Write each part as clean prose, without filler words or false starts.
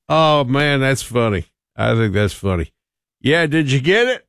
Oh, man, that's funny. I think that's funny. Yeah, did you get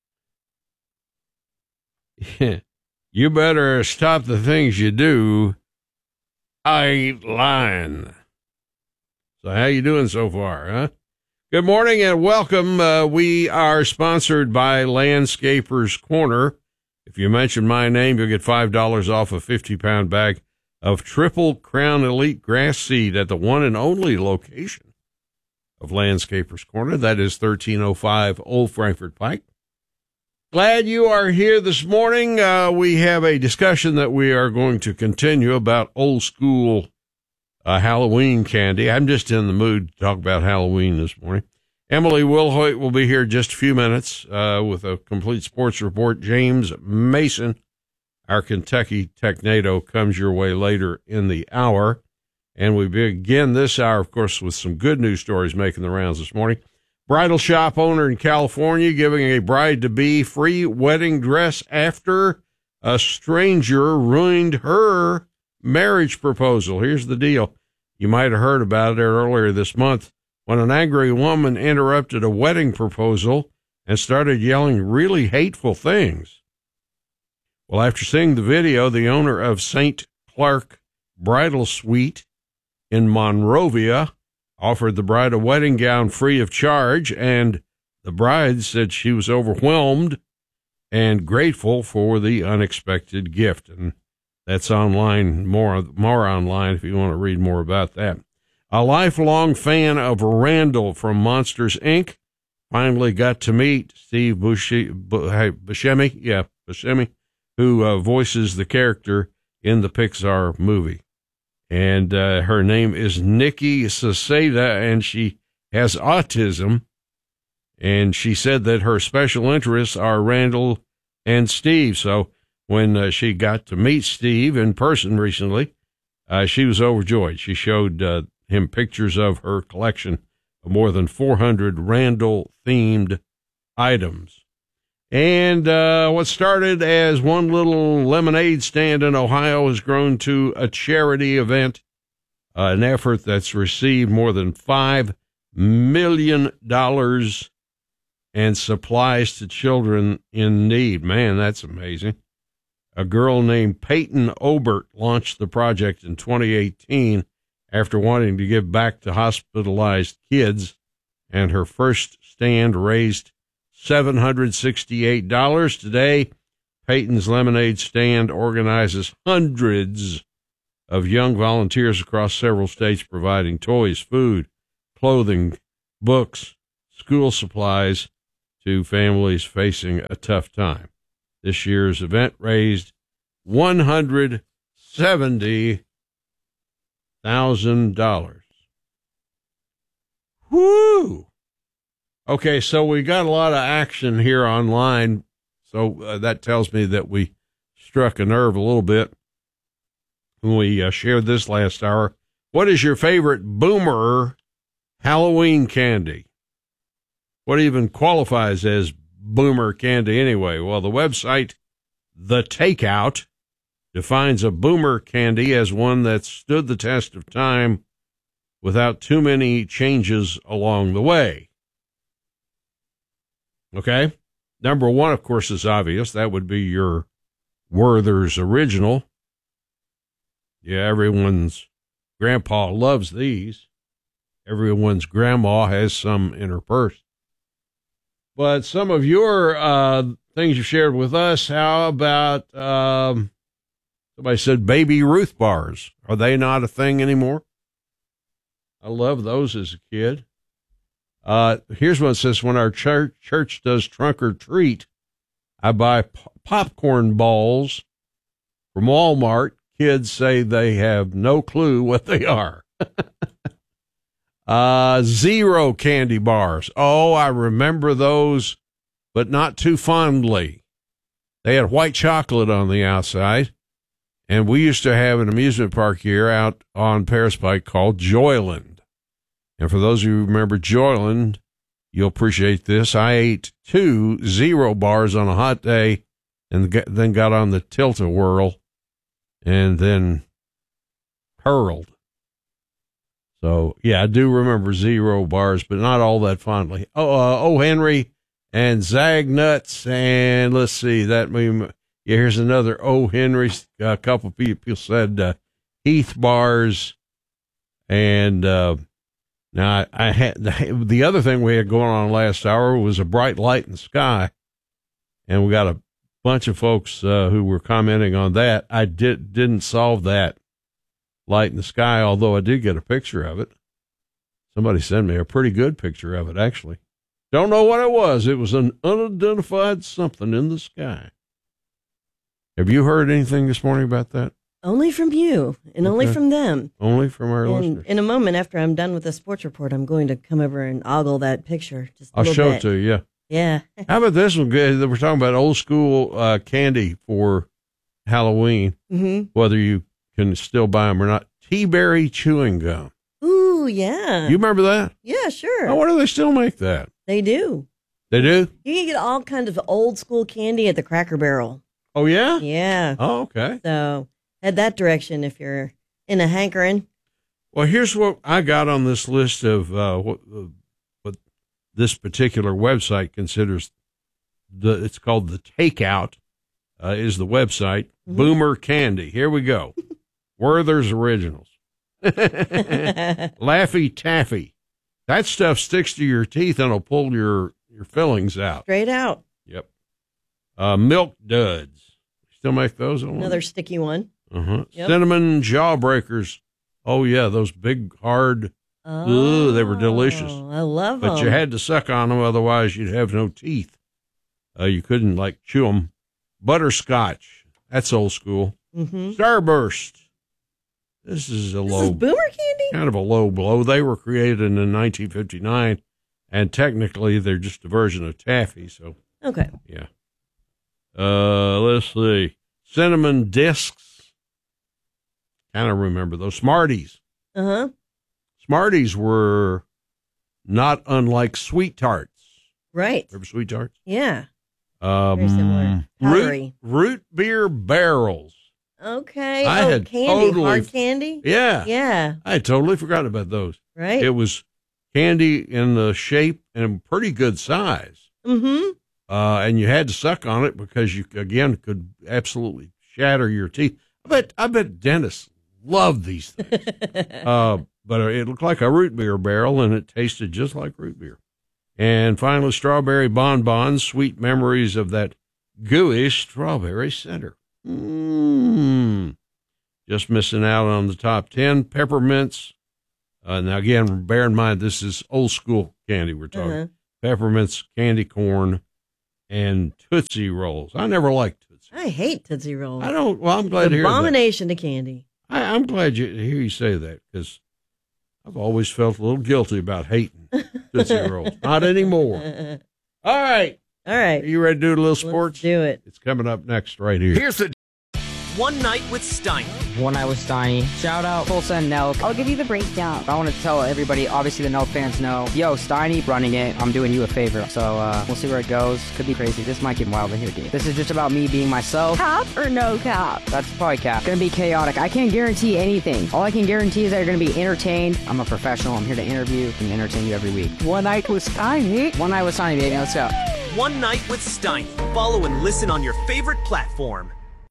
it? You better stop the things you do. I ain't lying. So how you doing so far, huh? Good morning and welcome. We are sponsored by Landscapers Corner. If you mention my name, you'll get $5 off a 50-pound bag of Triple Crown Elite grass seed at the one and only location of Landscapers Corner. That is 1305 Old Frankfort Pike. Glad you are here this morning. We have a discussion that we are going to continue about old school Halloween candy. I'm just in the mood to talk about Halloween this morning. Emily Wilhoit will be here in just a few minutes with a complete sports report. James Mason, our Kentucky Technado, comes your way later in the hour. And we begin this hour, of course, with some good news stories making the rounds this morning. Bridal shop owner in California giving a bride-to-be free wedding dress after a stranger ruined her marriage proposal. Here's the deal. You might have heard about it earlier this month when an angry woman interrupted a wedding proposal and started yelling really hateful things. Well, after seeing the video, the owner of St. Clark Bridal Suite in Monrovia offered the bride a wedding gown free of charge, and the bride said she was overwhelmed and grateful for the unexpected gift. And that's online, more online if you want to read more about that. A lifelong fan of Randall from Monsters, Inc. finally got to meet Steve Buscemi, who voices the character in the Pixar movie. And her name is Nikki Saseda, and she has autism. And she said that her special interests are Randall and Steve. So when she got to meet Steve in person recently, she was overjoyed. She showed him pictures of her collection of more than 400 Randall-themed items. And what started as one little lemonade stand in Ohio has grown to a charity event, an effort that's received more than $5 million and supplies to children in need. Man, that's amazing. A girl named Peyton Obert launched the project in 2018 after wanting to give back to hospitalized kids, and her first stand raised $768. Today, Peyton's Lemonade Stand organizes hundreds of young volunteers across several states, providing toys, food, clothing, books, school supplies to families facing a tough time. This year's event raised $170,000. Whoo! Okay, so we got a lot of action here online, so that tells me that we struck a nerve a little bit when we shared this last hour. What is your favorite boomer Halloween candy? What even qualifies as boomer candy anyway? Well, the website The Takeout defines a boomer candy as one that stood the test of time without too many changes along the way. Okay, number one, of course, is obvious. That would be your Werther's Original. Yeah, everyone's grandpa loves these. Everyone's grandma has some in her purse. But some of your things you shared with us, how about, somebody said Baby Ruth bars. Are they not a thing anymore? I love those as a kid. Here's one that says, when our church does trunk or treat, I buy popcorn balls from Walmart. Kids say they have no clue what they are. Zero candy bars. Oh, I remember those, but not too fondly. They had white chocolate on the outside, and we used to have an amusement park here out on Paris Pike called Joyland. And for those of you who remember Joyland, you'll appreciate this. I ate 2 Zero bars on a hot day and then got on the Tilt-A-Whirl and then hurled. So, yeah, I do remember Zero bars, but not all that fondly. Oh, Henry and Zag Nuts. And let's see, here's another O. Henry. A couple people said Heath bars. And now I had the other thing we had going on last hour was a bright light in the sky. And we got a bunch of folks who were commenting on that. I didn't solve that light in the sky, although I did get a picture of it. Somebody sent me a pretty good picture of it, actually. Don't know what it was. It was an unidentified something in the sky. Have you heard anything this morning about that? Only from you, and only from them. Only from our listeners. In a moment, after I'm done with the sports report, I'm going to come over and ogle that picture. I'll show it to you, yeah. How about this one? We're talking about old school candy for Halloween, whether you can still buy them or not. Tea-berry chewing gum. Ooh, yeah. You remember that? Yeah, sure. Oh, why do they still make that? They do. They do? You can get all kinds of old school candy at the Cracker Barrel. Oh, yeah? Yeah. Oh, okay. So head that direction if you're in a hankering. Well, here's what I got on this list of what this particular website considers it's called the Takeout, is the website. Boomer Candy. Here we go. Werther's Originals. Laffy Taffy. That stuff sticks to your teeth and will pull your fillings out. Straight out. Yep. Milk Duds. Still make those? Another sticky one. Yep. Cinnamon Jawbreakers. Oh, yeah, those big, hard. Ooh, they were delicious. I love them. But you had to suck on them, otherwise you'd have no teeth. You couldn't, chew them. Butterscotch. That's old school. Starburst. This is Boomer candy? Kind of a low blow. They were created in 1959, and technically they're just a version of taffy. So okay, yeah. Let's see, cinnamon discs. Kind of remember those Smarties. Smarties were not unlike Sweet Tarts. Right. Remember Sweet Tarts? Yeah. Very similar. Powdery. Root beer barrels. Okay. I had candy, hard candy? Yeah. Yeah. I had totally forgotten about those. Right. It was candy in the shape and pretty good size. And you had to suck on it because you, again, could absolutely shatter your teeth. I bet dentists love these things. But it looked like a root beer barrel, and it tasted just like root beer. And finally, strawberry bonbons, sweet memories of that gooey strawberry center. Just missing out on the top 10. Peppermints. Now, again, bear in mind, this is old school candy we're talking. Peppermints, candy corn, and Tootsie Rolls. I never liked Tootsie. I hate Tootsie Rolls. I don't. Well, I'm glad to hear that. Abomination to candy. I'm glad to hear you say that, because I've always felt a little guilty about hating Tootsie Rolls. Not anymore. All right. Are you ready to do a little sports? Let's do it. It's coming up next right here. Here's the One Night with Steiny. One Night with Steiny. Shout out Full Send Nelk. I'll give you the breakdown. I want to tell everybody, obviously the Nelk fans know, yo, Steiny running it. I'm doing you a favor. So we'll see where it goes. Could be crazy. This might get wild in here, dude. This is just about me being myself. Cap or no cap? That's probably cap. Gonna be chaotic. I can't guarantee anything. All I can guarantee is that you're gonna be entertained. I'm a professional. I'm here to interview and entertain you every week. One Night with Steiny. One Night with Steiny, baby. Let's go. One Night with Steiny. Follow and listen on your favorite platform.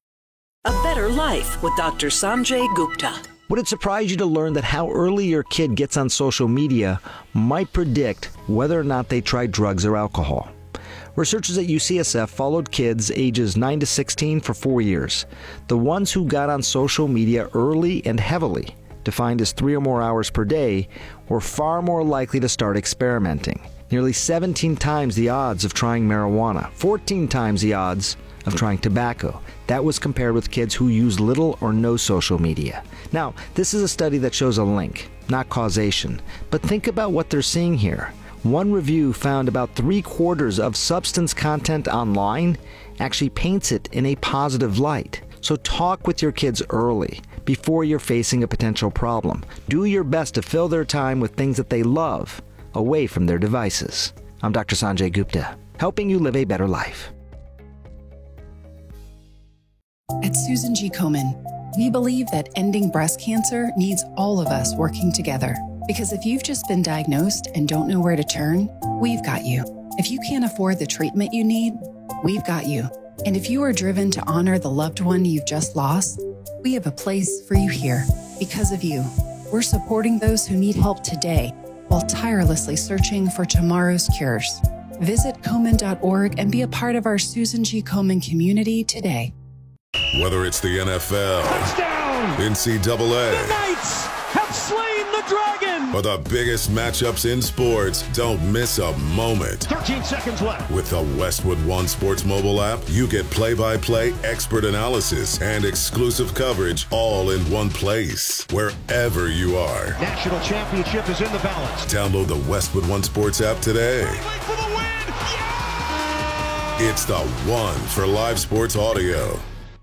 A Better Life with Dr. Sanjay Gupta. Would it surprise you to learn that how early your kid gets on social media might predict whether or not they try drugs or alcohol? Researchers at UCSF followed kids ages 9 to 16 for 4 years. The ones who got on social media early and heavily, defined as 3 or more hours per day, were far more likely to start experimenting. Nearly 17 times the odds of trying marijuana, 14 times the odds of trying tobacco. That was compared with kids who use little or no social media. Now, this is a study that shows a link, not causation. But think about what they're seeing here. One review found about 3/4 of substance content online actually paints it in a positive light. So talk with your kids early, before you're facing a potential problem. Do your best to fill their time with things that they love, away from their devices. I'm Dr. Sanjay Gupta, helping you live a better life. At Susan G. Komen, We believe that ending breast cancer needs all of us working together. Because if you've just been diagnosed and don't know where to turn, we've got you. If you can't afford the treatment you need, we've got you. And if you are driven to honor the loved one you've just lost, we have a place for you here. Because of you, we're supporting those who need help today while tirelessly searching for tomorrow's cures. Visit Komen.org and be a part of our Susan G. Komen community today. Whether it's the NFL, touchdown, NCAA, the Knights have slain the dragon, or the biggest matchups in sports, don't miss a moment. 13 seconds left. With the Westwood One Sports mobile app, you get play-by-play expert analysis and exclusive coverage all in one place, wherever you are. National championship is in the balance. Download the Westwood One Sports app today. For the win! Yeah! It's the one for live sports audio.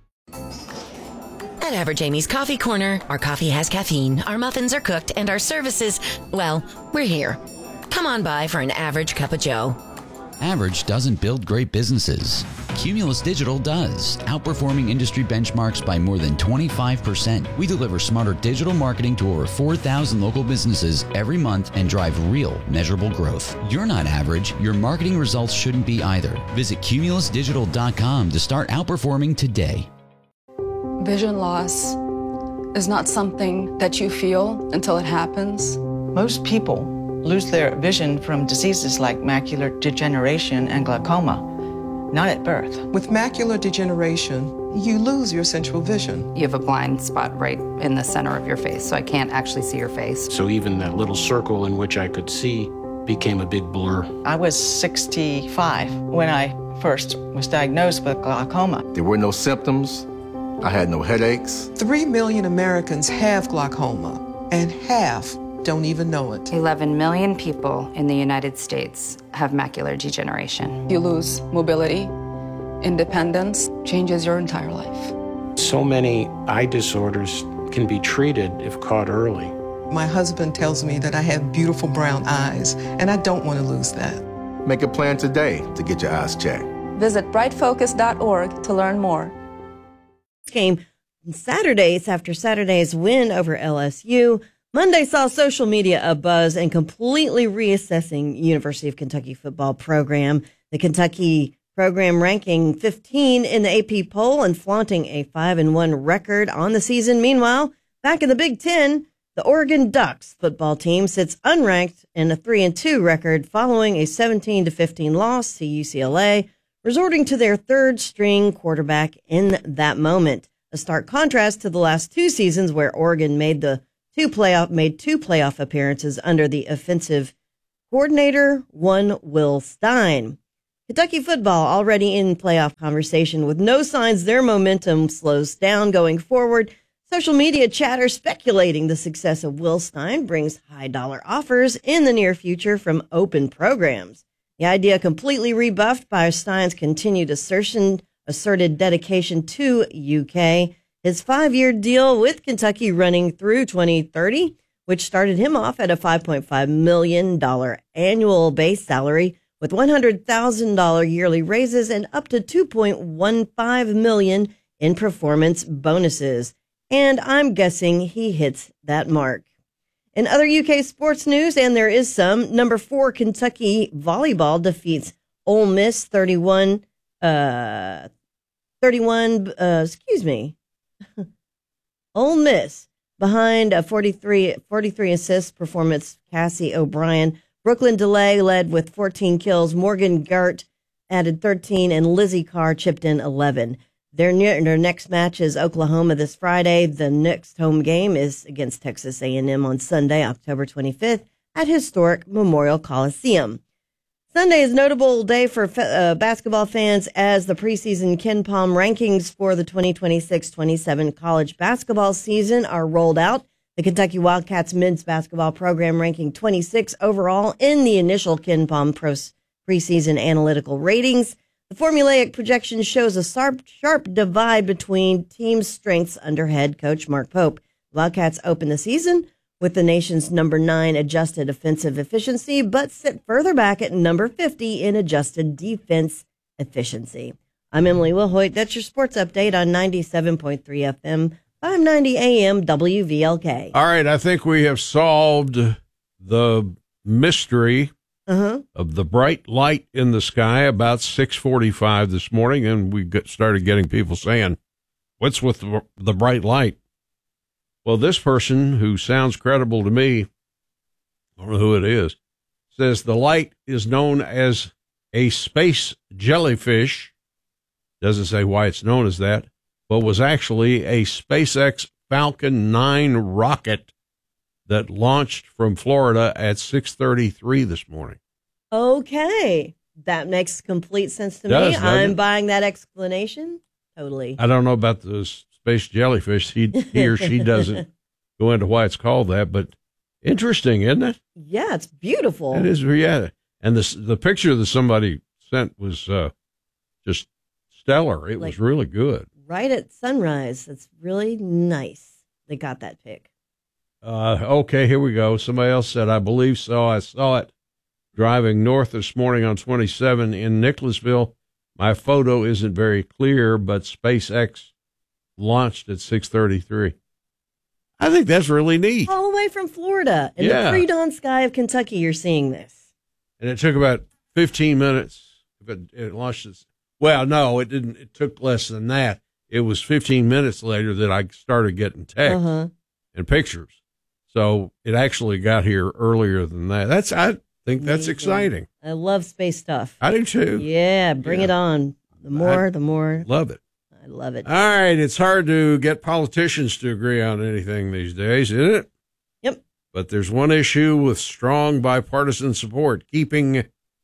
At Average Amy's Coffee Corner, our coffee has caffeine, our muffins are cooked, and our services, well, we're here. Come on by for an average cup of joe. Average doesn't build great businesses. Cumulus Digital does, outperforming industry benchmarks by more than 25%. We deliver smarter digital marketing to over 4,000 local businesses every month and drive real, measurable growth. You're not average. Your marketing results shouldn't be either. Visit cumulusdigital.com to start outperforming today. Vision loss is not something that you feel until it happens. Most people lose their vision from diseases like macular degeneration and glaucoma, not at birth. With macular degeneration, you lose your central vision. You have a blind spot right in the center of your face, so I can't actually see your face. So even that little circle in which I could see became a big blur. I was 65 when I first was diagnosed with glaucoma. There were no symptoms. I had no headaches. 3 million Americans have glaucoma, and half don't even know it. 11 million people in the United States have macular degeneration. You lose mobility, independence, changes your entire life. So many eye disorders can be treated if caught early. My husband tells me that I have beautiful brown eyes, and I don't want to lose that. Make a plan today to get your eyes checked. Visit brightfocus.org to learn more. Came Saturdays after Saturday's win over LSU. Monday saw social media abuzz and completely reassessing University of Kentucky football program. The Kentucky program ranking 15 in the AP poll and flaunting a 5-1 record on the season. Meanwhile, back in the Big Ten, the Oregon Ducks football team sits unranked in a 3-2 record following a 17-15 loss to UCLA, resorting to their third-string quarterback in that moment. A stark contrast to the last two seasons where Oregon made two playoff appearances under the offensive coordinator, one Will Stein. Kentucky football already in playoff conversation with no signs their momentum slows down going forward. Social media chatter speculating the success of Will Stein brings high-dollar offers in the near future from open programs. The idea completely rebuffed by Stein's continued asserted dedication to UK. His 5-year deal with Kentucky running through 2030, which started him off at a $5.5 million annual base salary with $100,000 yearly raises and up to $2.15 million in performance bonuses. And I'm guessing he hits that mark. In other UK sports news, and there is some, number 4 Kentucky volleyball defeats Ole Miss 31, Ole Miss behind a 43 assist performance. Cassie O'Brien, Brooklyn DeLay led with 14 kills. Morgan Gart added 13, and Lizzie Carr chipped in 11. Their next match is Oklahoma this Friday. The next home game is against Texas A&M on Sunday, October 25th at historic Memorial Coliseum. Sunday is a notable day for basketball fans as the preseason KenPom rankings for the 2026-27 college basketball season are rolled out. The Kentucky Wildcats men's basketball program ranking 26 overall in the initial KenPom preseason analytical ratings. The formulaic projection shows a sharp divide between team strengths under head coach Mark Pope. The Wildcats open the season with the nation's number 9 adjusted offensive efficiency, but sit further back at number 50 in adjusted defense efficiency. I'm Emily Wilhoit. That's your sports update on 97.3 FM, 590 AM WVLK. All right, I think we have solved the mystery of the bright light in the sky about 6:45 this morning, and we started getting people saying, what's with the bright light? Well, this person, who sounds credible to me, I don't know who it is, says the light is known as a space jellyfish. Doesn't say why it's known as that, but was actually a SpaceX Falcon 9 rocket that launched from Florida at 6:33 this morning. Okay. That makes complete sense to me. I'm buying that explanation. Totally. I don't know about the space jellyfish. He or she doesn't go into why it's called that, but interesting, isn't it? Yeah, it's beautiful. It is, yeah. And the picture that somebody sent was just stellar. It was really good. Right at sunrise. It's really nice. They got that pic. Okay, here we go. Somebody else said, I believe so. I saw it driving north this morning on 27 in Nicholasville. My photo isn't very clear, but SpaceX launched at 6:33. I think that's really neat. All the way from Florida. In the pre-dawn sky of Kentucky, you're seeing this. And it took about 15 minutes. But it launched it. Well, no, it didn't. It took less than that. It was 15 minutes later that I started getting text and pictures. So it actually got here earlier than that. I think that's exciting. I love space stuff. I do too. Yeah, bring it on. The more. Love it. I love it. All right, it's hard to get politicians to agree on anything these days, isn't it? Yep. But there's one issue with strong bipartisan support, keeping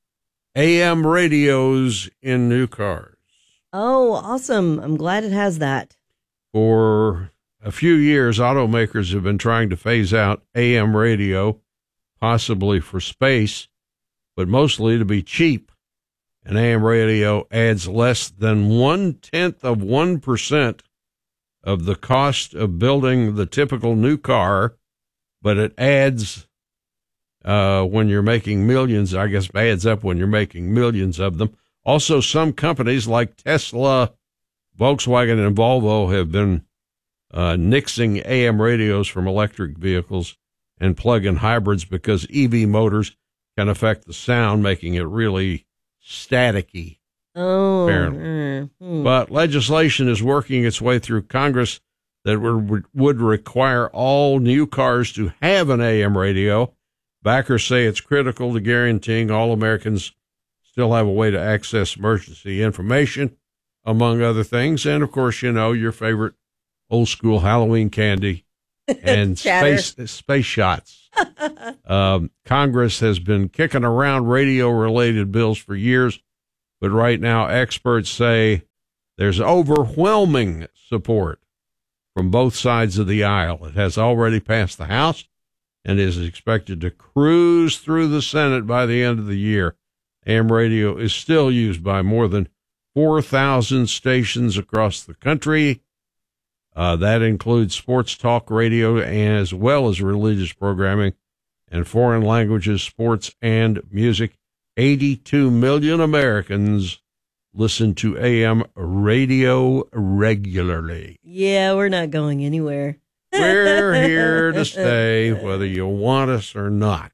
AM radios in new cars. Oh, awesome. I'm glad it has that. For a few years, automakers have been trying to phase out AM radio, possibly for space, but mostly to be cheap. An AM radio adds less than 0.1% of the cost of building the typical new car, but it adds when you're making millions, I guess adds up when you're making millions of them. Also, some companies like Tesla, Volkswagen, and Volvo have been nixing AM radios from electric vehicles and plug-in hybrids because EV motors can affect the sound, making it really staticky. Oh, apparently. But legislation is working its way through Congress that would require all new cars to have an AM radio. Backers say it's critical to guaranteeing all Americans still have a way to access emergency information, among other things. And, of course, you know, your favorite old school Halloween candy and space shots. Congress has been kicking around radio-related bills for years, but right now experts say there's overwhelming support from both sides of the aisle. It has already passed the House and is expected to cruise through the Senate by the end of the year. AM radio is still used by more than 4,000 stations across the country. That includes sports talk radio as well as religious programming and foreign languages, sports, and music. 82 million Americans listen to AM radio regularly. Yeah, we're not going anywhere. We're here to stay, whether you want us or not.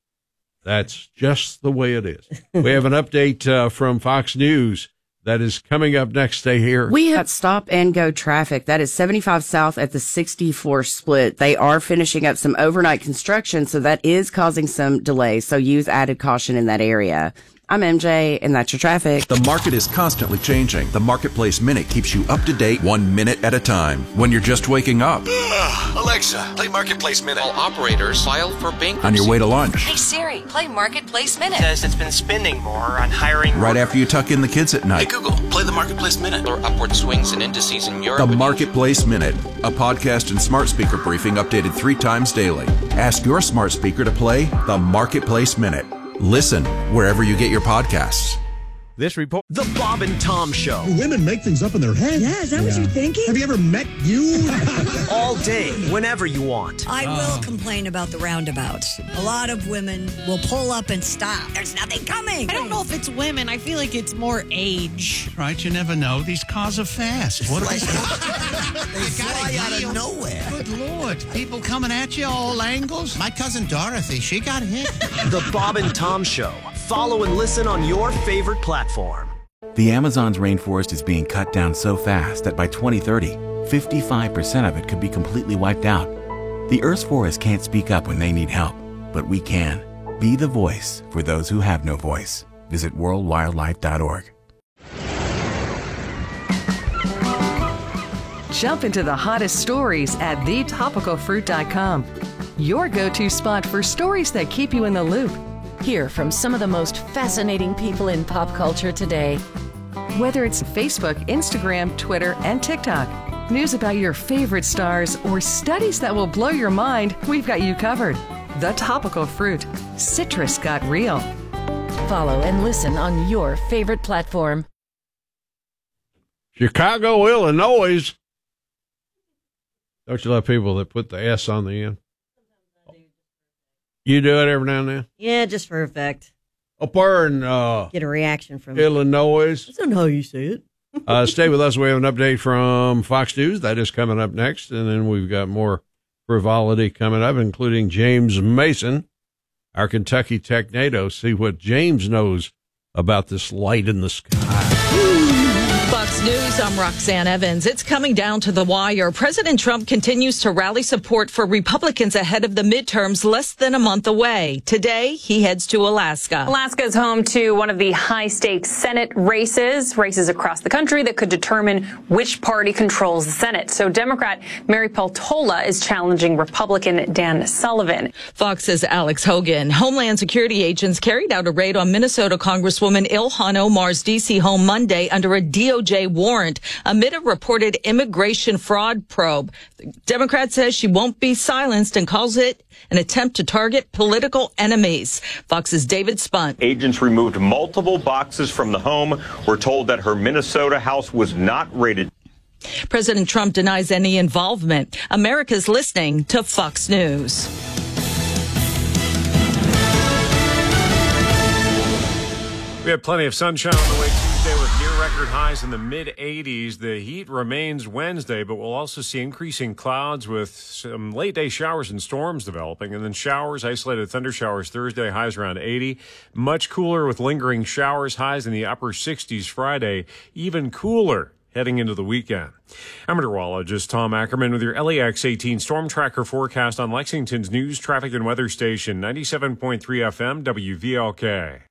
That's just the way it is. We have an update from Fox News that is coming up next. Stay here. We have stop and go traffic. That is 75 south at the 64 split. They are finishing up some overnight construction, so that is causing some delays. So use added caution in that area. I'm MJ, and that's your traffic. The market is constantly changing. The Marketplace Minute keeps you up to date 1 minute at a time. When you're just waking up. Alexa, play Marketplace Minute. All operators filed for bankruptcy. On your way to lunch. Hey Siri, play Marketplace Minute. Says it's been spending more on hiring. Right after you tuck in the kids at night. Hey Google, play the Marketplace Minute. Or upward swings and indices in Europe. The Marketplace Minute, a podcast and smart speaker briefing updated 3 times daily. Ask your smart speaker to play the Marketplace Minute. Listen wherever you get your podcasts. This report. The Bob and Tom Show. Women make things up in their head. Yeah, is that what you're thinking? Have you ever met you? All day, whenever you want. I will complain about the roundabouts. A lot of women will pull up and stop. There's nothing coming. I don't know if it's women. I feel like it's more age. Right, you never know. These cars are fast. What are they fly out of nowhere. Good Lord. People coming at you all angles. My cousin Dorothy, she got hit. The Bob and Tom Show. Follow and listen on your favorite platform. The Amazon's rainforest is being cut down so fast that by 2030, 55% of it could be completely wiped out. The Earth's forests can't speak up when they need help, but we can. Be the voice for those who have no voice. Visit worldwildlife.org. Jump into the hottest stories at thetopicalfruit.com. Your go-to spot for stories that keep you in the loop. Hear from some of the most fascinating people in pop culture today. Whether it's Facebook, Instagram, Twitter, and TikTok, news about your favorite stars, or studies that will blow your mind, we've got you covered. The Topical Fruit. Citrus got real. Follow and listen on your favorite platform. Chicago, Illinois. Don't you love people that put the S on the end? You do it every now and then? Yeah, just for effect. Up there in get a reaction from Illinois. I don't know how you say it. Stay with us. We have an update from Fox News. That is coming up next. And then we've got more frivolity coming up, including James Mason, our Kentucky Tech NATO. See what James knows about this light in the sky. Fox News, I'm Roxanne Evans. It's coming down to the wire. President Trump continues to rally support for Republicans ahead of the midterms less than a month away. Today, he heads to Alaska. Alaska is home to one of the high-stakes Senate races across the country that could determine which party controls the Senate. So Democrat Mary Peltola is challenging Republican Dan Sullivan. Fox's Alex Hogan. Homeland Security agents carried out a raid on Minnesota Congresswoman Ilhan Omar's D.C. home Monday under a DOJ warrant amid a reported immigration fraud probe. The Democrat says she won't be silenced and calls it an attempt to target political enemies. Fox's David Spunt. Agents removed multiple boxes from the home. We're told that her Minnesota house was not raided. President Trump denies any involvement. America's listening to Fox News. We have plenty of sunshine on the way Tuesday with near record highs in the mid-80s. The heat remains Wednesday, but we'll also see increasing clouds with some late-day showers and storms developing, and then showers, isolated thunder showers Thursday, highs around 80. Much cooler with lingering showers, highs in the upper 60s Friday, even cooler heading into the weekend. I'm meteorologist Tom Ackerman with your LEX 18 Storm Tracker forecast on Lexington's news, traffic, and weather station, 97.3 FM, WVLK.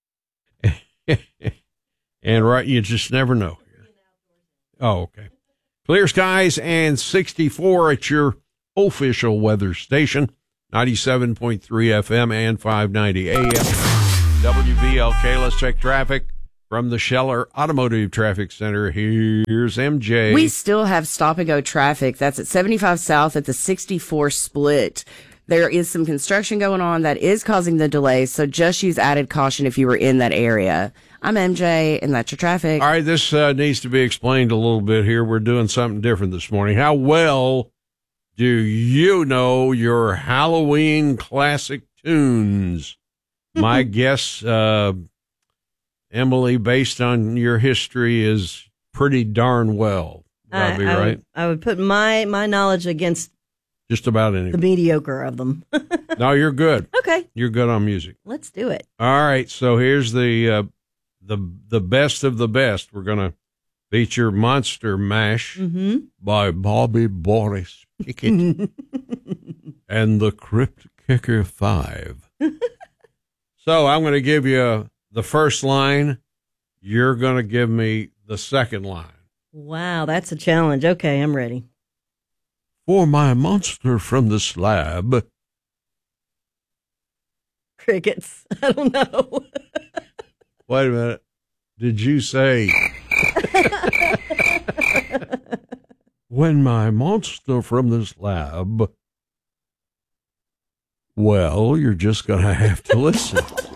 And right, you just never know. Oh, okay. Clear skies and 64 at your official weather station, 97.3 FM and 590 AM. WVLK, let's check traffic from the Scheller Automotive Traffic Center. Here's MJ. We still have stop-and-go traffic. That's at 75 South at the 64 split. There is some construction going on that is causing the delays, so just use added caution if you were in that area. I'm MJ, and that's your traffic. All right, this needs to be explained a little bit here. We're doing something different this morning. How well do you know your Halloween classic tunes? My guess, Emily, based on your history, is pretty darn well. Would I be right? I would put my knowledge against just about anything. The mediocre of them. No, you're good. Okay. You're good on music. Let's do it. All right, so here's the best of the best. We're going to feature Monster Mash by Bobby Boris Pickett and the Crypt Kicker 5. So I'm going to give you the first line. You're going to give me the second line. Wow, that's a challenge. Okay, I'm ready. For my monster from the slab. Crickets. I don't know. Wait a minute. Did you say when my monster from the slab? Well, you're just going to have to listen.